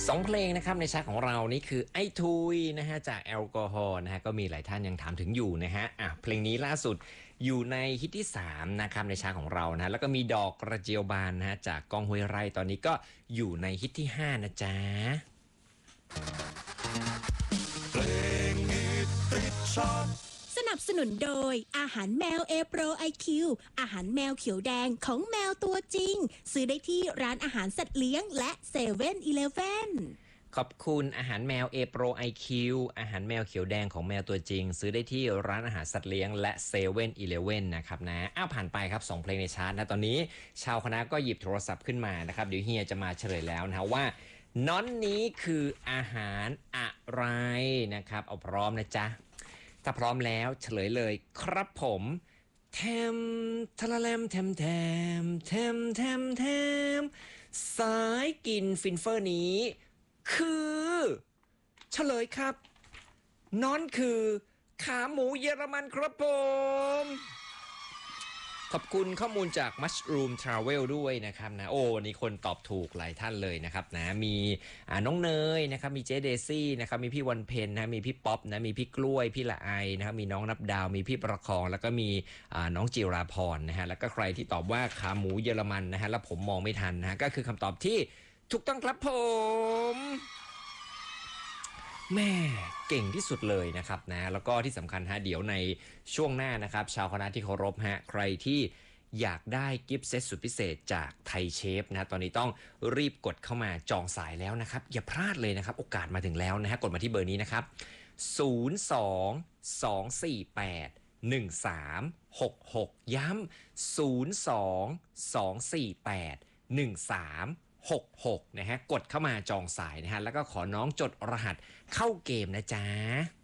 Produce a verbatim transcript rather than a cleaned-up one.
สองเพลงนะครับในชาร์ตของเรานี่คือไอ้ทุยนะฮะจากแอลกอฮอล์นะฮะก็มีหลายท่านยังถามถึงอยู่นะฮะอ่ะเพลงนี้ล่าสุดอยู่ในฮิตที่สามนะครับในชาร์ตของเรานะแล้วก็มีดอกกระเจียวบานนะฮะจากกองห้วยไร่ตอนนี้ก็อยู่ในฮิตที่ห้านะจ๊ะเพลงฮิตติดชาร์ตสนับสนุนโดยอาหารแมว A Pro ไอ คิว อาหารแมวเขียวแดงของแมวตัวจริงซื้อได้ที่ร้านอาหารสัตว์เลี้ยงและเซเว่นอีเลฟเว่นขอบคุณอาหารแมว A Pro ไอ คิว อาหารแมวเขียวแดงของแมวตัวจริงซื้อได้ที่ร้านอาหารสัตว์เลี้ยงและเซเว่นอีเลฟเว่นนะครับนะอ้าวผ่านไปครับสองเพลงในชาร์ตนะตอนนี้ชาวคณะก็หยิบโทรศัพท์ขึ้นมานะครับเดี๋ยวเฮียจะมาเฉลยแล้วนะว่าน้อนนี้คืออาหารอะไรนะครับเอาพร้อมนะจ๊ะถ้าพร้อมแล้วเฉลยเลยครับผมแทมทะละแลมแทมแทมแทมแทมแทมสายกินฟินเฟอร์นี้คือเฉลยครับน้อนคือขาหมูเยอรมันครับผมขอบคุณข้อมูลจาก Mushroom Travel ด้วยนะครับนะโอ้นี่คนตอบถูกหลายท่านเลยนะครับนะมีน้องเนยนะครับมีเจเดซี่นะครับมีพี่วันเพนนะมีพี่ป๊อปนะมีพี่กล้วยพี่ละไอนะครับมีน้องนับดาวมีพี่ประคองแล้วก็มีน้องจิราพรนะฮะแล้วก็ใครที่ตอบว่าขาหมูเยอรมันนะฮะแล้วผมมองไม่ทันนะฮะก็คือคำตอบที่ถูกต้องครับผมแม่เก่งที่สุดเลยนะครับนะแล้วก็ที่สำคัญฮะเดี๋ยวในช่วงหน้านะครับชาวคณะที่เคารพฮะใครที่อยากได้กิฟต์เซตสุดพิเศษจากไทยเชฟนะตอนนี้ต้องรีบกดเข้ามาจองสายแล้วนะครับอย่าพลาดเลยนะครับโอกาสมาถึงแล้วนะฮะกดมาที่เบอร์นี้นะครับศูนย์ สอง สอง สี่ แปด หนึ่ง สาม หก หกย้ำศูนย์ สอง สอง สี่ แปด หนึ่ง สาม หก หกนะฮะกดเข้ามาจองสายนะฮะแล้วก็ขอน้องจดรหัสเข้าเกมนะจ๊ะ